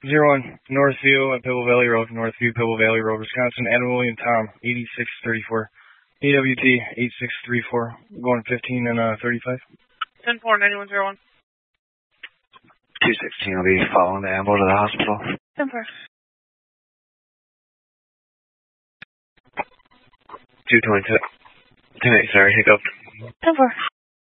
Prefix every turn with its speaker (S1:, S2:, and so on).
S1: 01, Northview at Pebble Valley Road, Northview, Pebble Valley Road, Wisconsin, Adam William Tom, 8634, AWT 8634, going 15 and 35.
S2: 10-4, 9101.
S3: 216 will be following the ambulance to the hospital.
S2: 10-4.
S3: 222. 10-8, sorry, hiccup.
S2: 10-4.